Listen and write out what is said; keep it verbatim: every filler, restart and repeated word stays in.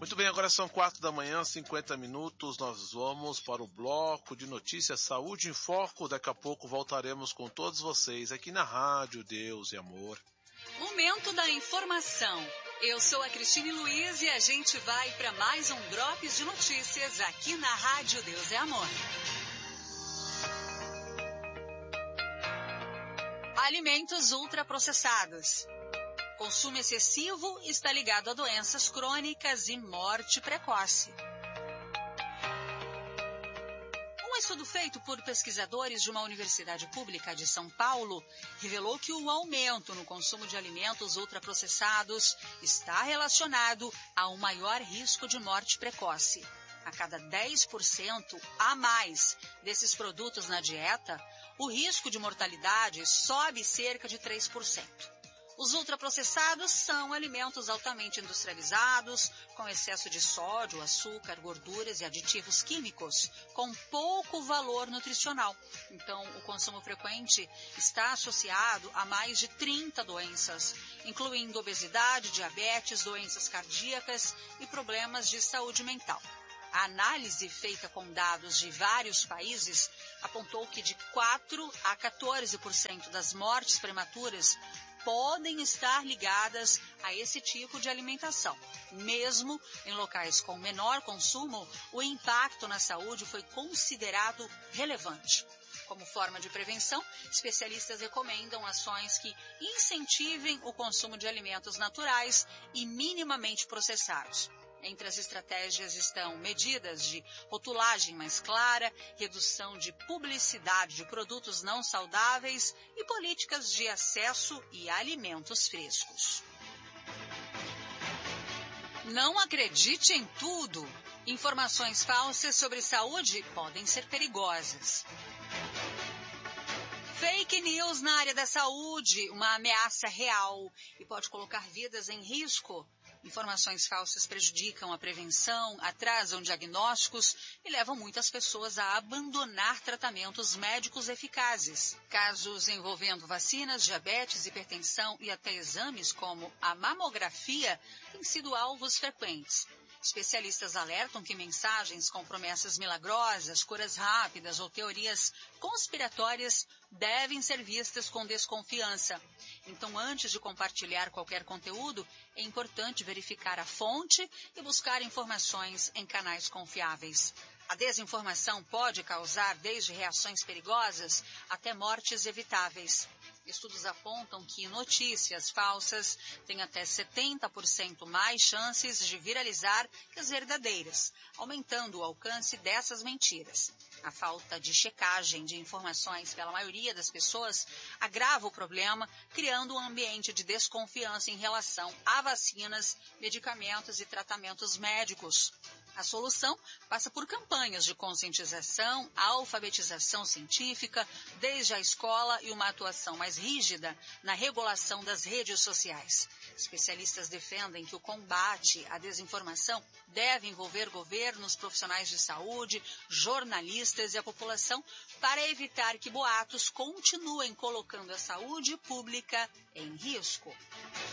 Muito bem, agora são quatro da manhã, cinquenta minutos, nós vamos para o bloco de notícias Saúde em Foco. Daqui a pouco voltaremos com todos vocês aqui na Rádio Deus e Amor. Momento da informação. Eu sou a Cristine Luiz e a gente vai para mais um Drops de Notícias aqui na Rádio Deus e Amor. Alimentos ultraprocessados. Consumo excessivo está ligado a doenças crônicas e morte precoce. Um estudo feito por pesquisadores de uma universidade pública de São Paulo revelou que o aumento no consumo de alimentos ultraprocessados está relacionado a um maior risco de morte precoce. A cada dez por cento a mais desses produtos na dieta, o risco de mortalidade sobe cerca de três por cento. Os ultraprocessados são alimentos altamente industrializados, com excesso de sódio, açúcar, gorduras e aditivos químicos, com pouco valor nutricional. Então, o consumo frequente está associado a mais de trinta doenças, incluindo obesidade, diabetes, doenças cardíacas e problemas de saúde mental. A análise feita com dados de vários países apontou que de quatro a quatorze por cento das mortes prematuras podem estar ligadas a esse tipo de alimentação. Mesmo em locais com menor consumo, o impacto na saúde foi considerado relevante. Como forma de prevenção, especialistas recomendam ações que incentivem o consumo de alimentos naturais e minimamente processados. Entre as estratégias estão medidas de rotulagem mais clara, redução de publicidade de produtos não saudáveis e políticas de acesso e alimentos frescos. Não acredite em tudo. Informações falsas sobre saúde podem ser perigosas. Fake news na área da saúde, uma ameaça real e pode colocar vidas em risco. Informações falsas prejudicam a prevenção, atrasam diagnósticos e levam muitas pessoas a abandonar tratamentos médicos eficazes. Casos envolvendo vacinas, diabetes, hipertensão e até exames como a mamografia têm sido alvos frequentes. Especialistas alertam que mensagens com promessas milagrosas, curas rápidas ou teorias conspiratórias devem ser vistas com desconfiança. Então, antes de compartilhar qualquer conteúdo, é importante verificar a fonte e buscar informações em canais confiáveis. A desinformação pode causar desde reações perigosas até mortes evitáveis. Estudos apontam que notícias falsas têm até setenta por cento mais chances de viralizar que as verdadeiras, aumentando o alcance dessas mentiras. A falta de checagem de informações pela maioria das pessoas agrava o problema, criando um ambiente de desconfiança em relação a vacinas, medicamentos e tratamentos médicos. A solução passa por campanhas de conscientização, alfabetização científica, desde a escola e uma atuação mais rígida na regulação das redes sociais. Especialistas defendem que o combate à desinformação deve envolver governos, profissionais de saúde, jornalistas e a população para evitar que boatos continuem colocando a saúde pública em risco.